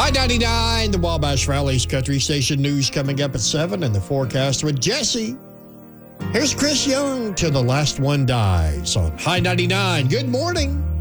High 99, the Wabash Valley's country station. News coming up at 7 and the forecast with Jesse. Here's Chris Young till the last one dies on High 99. Good morning.